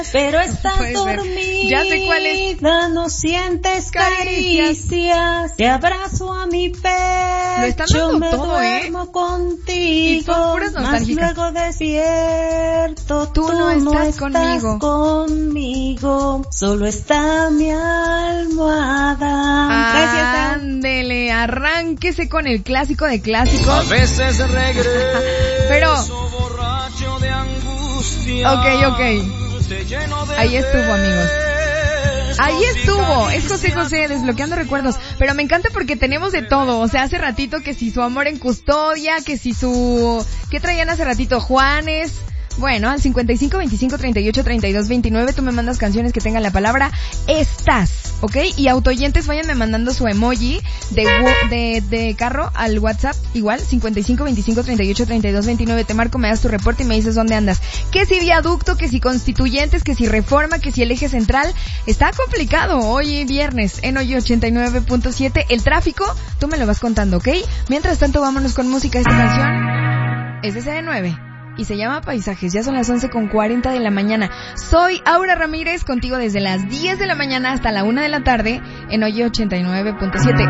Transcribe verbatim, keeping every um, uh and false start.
pero estás no dormida, ya sé cuál es. no sientes caricias, te abrazo a mi pecho, lo están dando me todo, duermo ¿eh? contigo, y son puras nostálgicas. Más luego despierto, tú, tú no, estás, no estás conmigo. conmigo, solo está mi almohada. Gracias, ándele, arránquese con el clásico de clásicos. A veces regreso pero borracho de angustia. Ok, ok. Ahí estuvo, amigos. Ahí estuvo, es José José, desbloqueando recuerdos. Pero me encanta porque tenemos de todo. O sea, hace ratito que si su amor en custodia, que si su... ¿Qué traían hace ratito? Juanes. Bueno, al cincuenta y cinco, veinticinco, treinta y ocho, treinta y dos, veintinueve tú me mandas canciones que tengan la palabra estás, ¿ok? Y autoyentes váyanme mandando su emoji de, de, de carro al WhatsApp, igual, cincuenta y cinco, veinticinco, treinta y ocho, treinta y dos, veintinueve te marco, me das tu reporte y me dices dónde andas. Que si viaducto, que si constituyentes, que si reforma, que si el eje central. Está complicado hoy viernes en Hoy ochenta y nueve punto siete. El tráfico, tú me lo vas contando, ¿ok? Mientras tanto, vámonos con música. Esta canción es de C D nueve. Y se llama Paisajes. Ya son las once con cuarenta de la mañana. Soy Aura Ramírez, contigo desde las diez de la mañana hasta la una de la tarde en Hoy ochenta y nueve punto siete.